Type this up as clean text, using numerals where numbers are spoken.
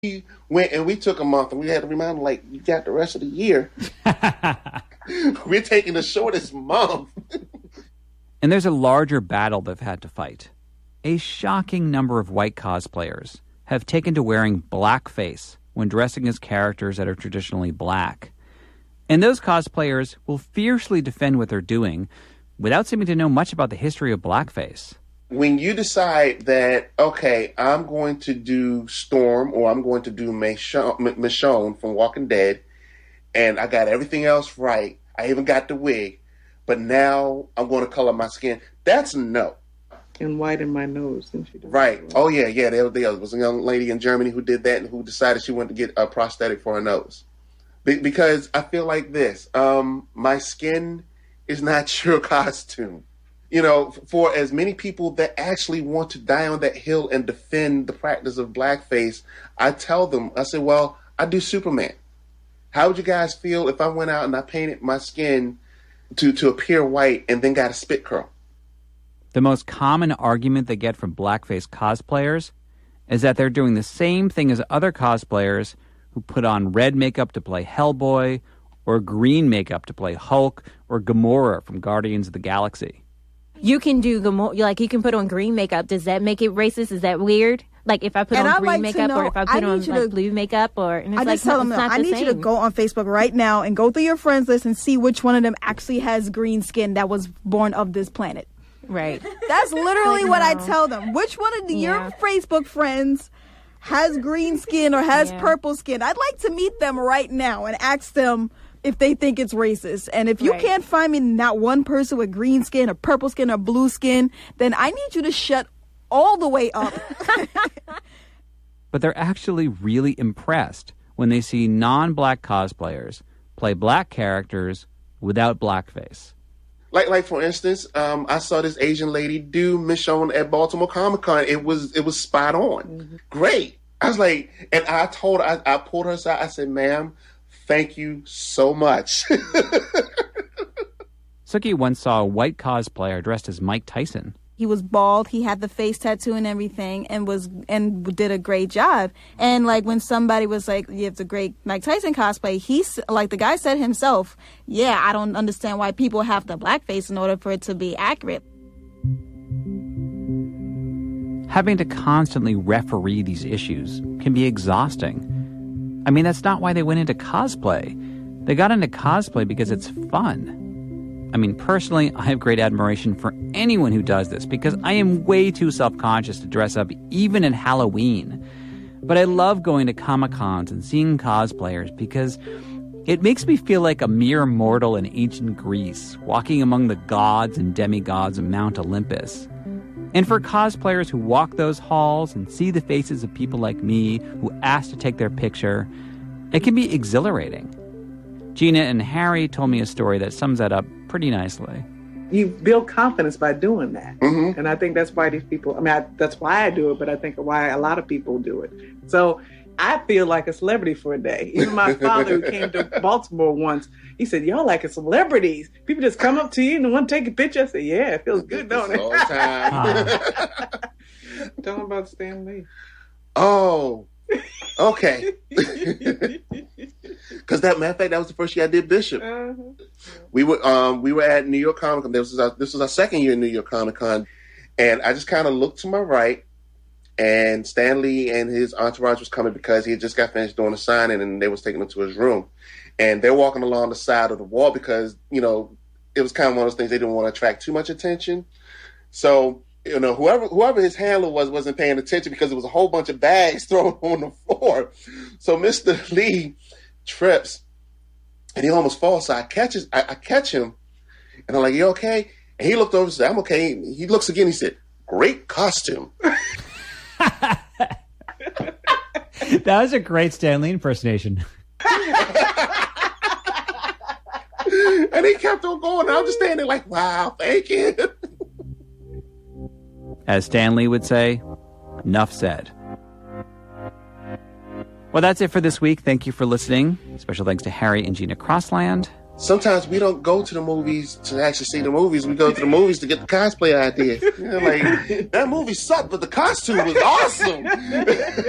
We went and we took a month, and we had to remind him, like, you got the rest of the year. We're taking the shortest month. And there's a larger battle they've had to fight. A shocking number of white cosplayers have taken to wearing blackface when dressing as characters that are traditionally black. And those cosplayers will fiercely defend what they're doing without seeming to know much about the history of blackface. When you decide that, okay, I'm going to do Storm or I'm going to do Michonne from Walking Dead, and I got everything else right, I even got the wig, but now I'm going to color my skin, that's a no. And whiten my nose. Didn't she do right. that? Oh, yeah. There was a young lady in Germany who did that and who decided she wanted to get a prosthetic for her nose. Because I feel like this, my skin is not your costume. You know, for as many people that actually want to die on that hill and defend the practice of blackface, I tell them, I say, well, I do Superman. How would you guys feel if I went out and I painted my skin to appear white and then got a spit curl? The most common argument they get from blackface cosplayers is that they're doing the same thing as other cosplayers who put on red makeup to play Hellboy or green makeup to play Hulk or Gamora from Guardians of the Galaxy. You can do like you can put on green makeup. Does that make it racist? Is that weird? Like if I put on green makeup or if I put on like blue makeup or and it's I just tell them, I need you to go on Facebook right now and go through your friends list and see which one of them actually has green skin that was born of this planet. Right. That's literally what I tell them. Which one of your Facebook friends has green skin or has purple skin? I'd like to meet them right now and ask them if they think it's racist. And if you can't find me not one person with green skin or purple skin or blue skin, then I need you to shut all the way up. But they're actually really impressed when they see non-black cosplayers play black characters without blackface. Like for instance, I saw this Asian lady do Michonne at Baltimore Comic-Con. It was spot on. Mm-hmm. Great. I was like, and I told her, I pulled her aside. I said, ma'am, thank you so much. Suki once saw a white cosplayer dressed as Mike Tyson. He was bald. He had the face tattoo and everything, and did a great job. And like when somebody was like, "You have the great Mike Tyson cosplay," he's like the guy said himself, "Yeah, I don't understand why people have the blackface in order for it to be accurate." Having to constantly referee these issues can be exhausting. I mean, that's not why they went into cosplay. They got into cosplay because it's fun. I mean, personally, I have great admiration for anyone who does this because I am way too self-conscious to dress up even in Halloween. But I love going to Comic-Cons and seeing cosplayers because it makes me feel like a mere mortal in ancient Greece, walking among the gods and demigods of Mount Olympus. And for cosplayers who walk those halls and see the faces of people like me who ask to take their picture, it can be exhilarating. Gina and Harry told me a story that sums that up pretty nicely. You build confidence by doing that. Mm-hmm. And I think that's why these people, that's why I do it, but I think why a lot of people do it. So I feel like a celebrity for a day. Even my father who came to Baltimore once, he said, y'all like celebrities. People just come up to you and want to take a picture. I said, yeah, it feels good, don't it? All the time. Tell them about Stan Lee. Oh, okay. Because matter of fact, that was the first year I did Bishop. Uh-huh. We were at New York Comic Con. This was our second year in New York Comic Con, and I just kind of looked to my right, and Stan Lee and his entourage was coming because he had just got finished doing a signing, and they was taking him to his room, and they're walking along the side of the wall because it was kind of one of those things they didn't want to attract too much attention, so. Whoever his handler wasn't paying attention because there was a whole bunch of bags thrown on the floor. So Mr. Lee trips and he almost falls. So I catch him and I'm like, "You okay?" And he looked over and said, "I'm okay." He looks again. He said, "Great costume." That was a great Stan Lee impersonation. And he kept on going. I was just standing there like, "Wow, thank you." As Stan Lee would say, enough said. Well, that's it for this week. Thank you for listening. Special thanks to Harry and Gina Crossland. Sometimes we don't go to the movies to actually see the movies. We go to the movies to get the cosplay idea. Like, that movie sucked, but the costume was awesome.